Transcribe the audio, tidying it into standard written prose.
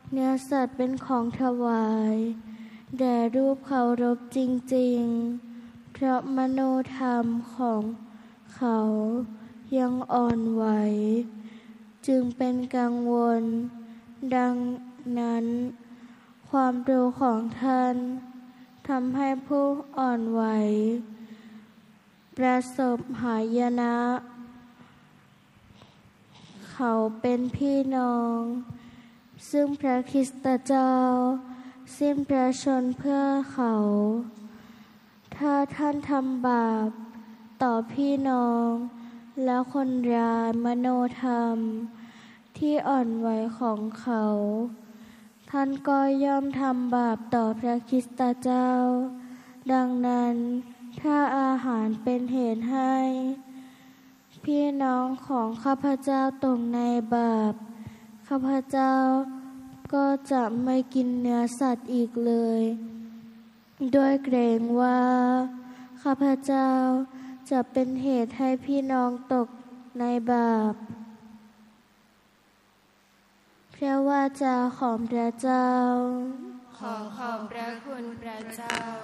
เนื้อสัตว์เป็นของถวายแด่รูปเคารพจริงๆเพราะมโนธรรมของเขายังอ่อนไหวจึงเป็นกังวลดังนั้นความรู้ของท่านทำให้ผู้อ่อนไหวประสบหายนะเขาเป็นพี่น้องซึ่งพระคริสตเจ้าสิ้นพระชนเพื่อเขาถ้าท่านทำบาปต่อพี่น้องและคนร้ายมโนธรรมที่อ่อนไหวของเขาท่านก็ย่อมทำบาปต่อพระคริสตเจ้าดังนั้นถ้าอาหารเป็นเหตุให้พี่น้องของข้าพเจ้าตกในบาปข้าพเจ้าก็จะไม่กินเนื้อสัตว์อีกเลยด้วยเกรงว่าข้าพเจ้าจะเป็นเหตุให้พี่น้องตกในบาปพระวาจาของพระเจ้าขอขอบพระคุณพระเจ้า